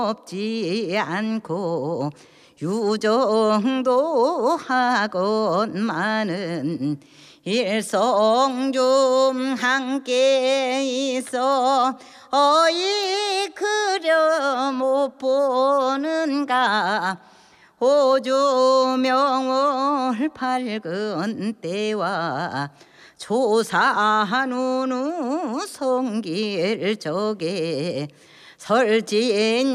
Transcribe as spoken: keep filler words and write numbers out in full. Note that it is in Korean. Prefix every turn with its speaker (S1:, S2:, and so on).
S1: 없지 않고 유정도 하건만은 일성 좀 함께 있어 어이 그려 못 보는가. 호주명월 밝은 때와 조사누누 성길 쪽에 설진